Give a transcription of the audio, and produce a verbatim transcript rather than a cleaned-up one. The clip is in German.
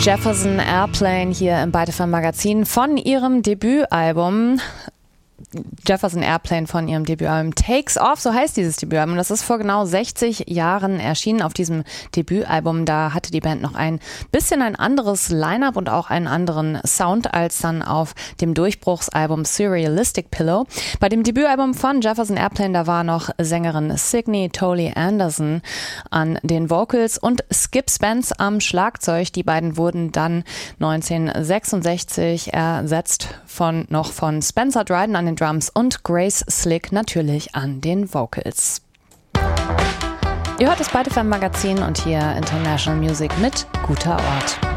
Jefferson Airplane hier im Byte F M Magazin von ihrem Debütalbum. Jefferson Airplane von ihrem Debütalbum Takes Off, so heißt dieses Debütalbum. Das ist vor genau sechzig Jahren erschienen. Auf diesem Debütalbum, da hatte die Band noch ein bisschen ein anderes Line-Up und auch einen anderen Sound als dann auf dem Durchbruchsalbum Surrealistic Pillow. Bei dem Debütalbum von Jefferson Airplane, da war noch Sängerin Signe Tolley Anderson an den Vocals und Skip Spence am Schlagzeug. Die beiden wurden dann neunzehnhundertsechsundsechzig ersetzt von noch von Spencer Dryden an den Drums und Grace Slick natürlich an den Vocals. Ihr hört das Byte F M Magazin und hier International Music mit Guter Ort.